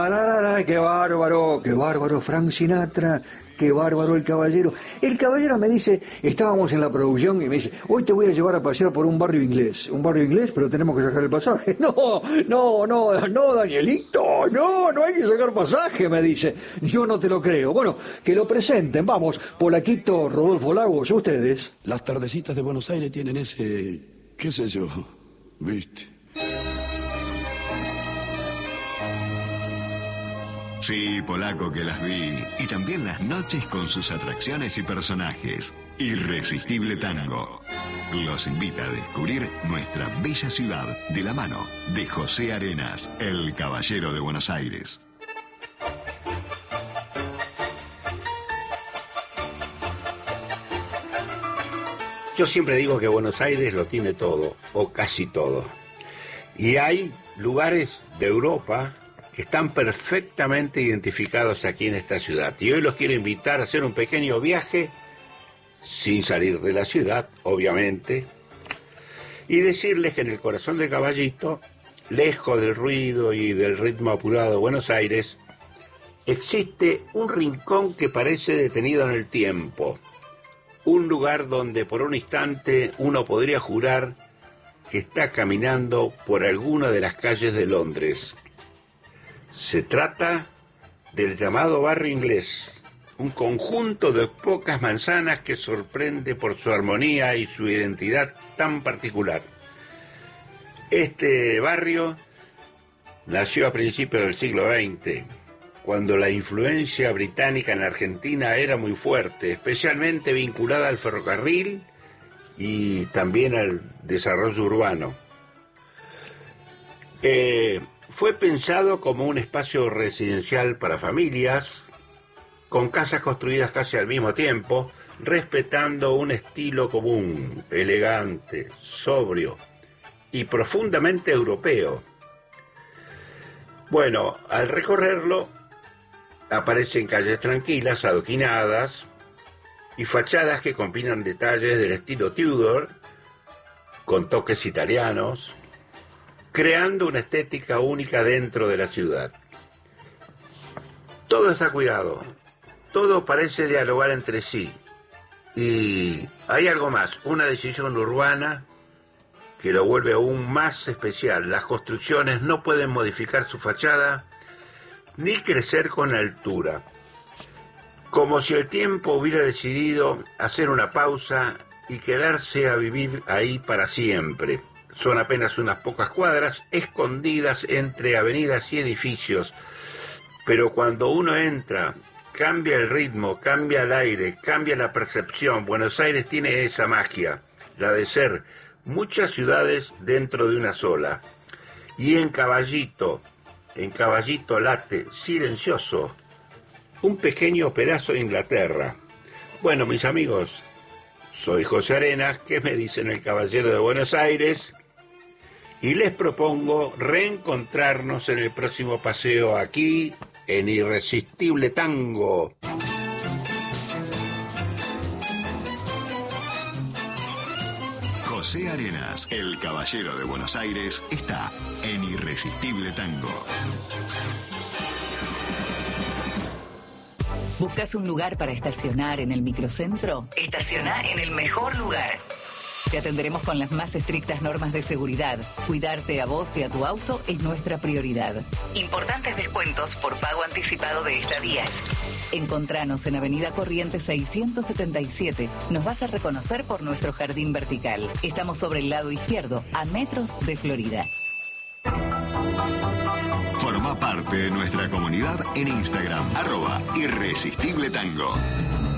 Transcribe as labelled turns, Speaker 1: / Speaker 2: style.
Speaker 1: Qué bárbaro Frank Sinatra, qué bárbaro el caballero. El caballero me dice, estábamos en la producción y me dice, hoy te voy a llevar a pasear por un barrio inglés, pero tenemos que sacar el pasaje. No, Danielito, no hay que sacar pasaje, me dice. Yo no te lo creo. Bueno, que lo presenten, vamos, Polaquito, Rodolfo Lagos, ustedes.
Speaker 2: Las tardecitas de Buenos Aires tienen ese, qué sé yo, ¿viste?
Speaker 3: Sí, Polaco, que las vi. Y también las noches con sus atracciones y personajes. Irresistible Tango. Los invita a descubrir nuestra bella ciudad de la mano de José Arenas, el Caballero de Buenos Aires.
Speaker 4: Yo siempre digo que Buenos Aires lo tiene todo, o casi todo. Y hay lugares de Europa que están perfectamente identificados aquí en esta ciudad. Y hoy los quiero invitar a hacer un pequeño viaje, sin salir de la ciudad, obviamente, y decirles que en el corazón de Caballito, lejos del ruido y del ritmo apurado de Buenos Aires, existe un rincón que parece detenido en el tiempo. Un lugar donde por un instante uno podría jurar que está caminando por alguna de las calles de Londres. Se trata del llamado Barrio Inglés, un conjunto de pocas manzanas que sorprende por su armonía y su identidad tan particular. Este barrio nació a principios del siglo XX, cuando la influencia británica en Argentina era muy fuerte, especialmente vinculada al ferrocarril y también al desarrollo urbano. Fue pensado como un espacio residencial para familias, con casas construidas casi al mismo tiempo, respetando un estilo común, elegante, sobrio y profundamente europeo. Bueno, al recorrerlo, aparecen calles tranquilas, adoquinadas, y fachadas que combinan detalles del estilo Tudor, con toques italianos, creando una estética única dentro de la ciudad. Todo está cuidado, todo parece dialogar entre sí, y hay algo más, una decisión urbana que lo vuelve aún más especial. Las construcciones no pueden modificar su fachada ni crecer con altura, como si el tiempo hubiera decidido hacer una pausa y quedarse a vivir ahí para siempre. Son apenas unas pocas cuadras escondidas entre avenidas y edificios, pero cuando uno entra, cambia el ritmo, cambia el aire, cambia la percepción. Buenos Aires tiene esa magia, la de ser muchas ciudades dentro de una sola. Y en Caballito late silencioso un pequeño pedazo de Inglaterra. Bueno, mis amigos, soy José Arenas, que me dicen el Caballero de Buenos Aires, y les propongo reencontrarnos en el próximo paseo aquí en Irresistible Tango.
Speaker 3: José Arenas, el Caballero de Buenos Aires, está en Irresistible Tango.
Speaker 5: ¿Buscas un lugar para estacionar en el microcentro? Estaciona en el mejor lugar. Te atenderemos con las más estrictas normas de seguridad. Cuidarte a vos y a tu auto es nuestra prioridad. Importantes descuentos por pago anticipado de estadías. Encontranos en Avenida Corrientes 677. Nos vas a reconocer por nuestro jardín vertical. Estamos sobre el lado izquierdo, a metros de Florida.
Speaker 3: Forma parte de nuestra comunidad en Instagram, @irresistibletango.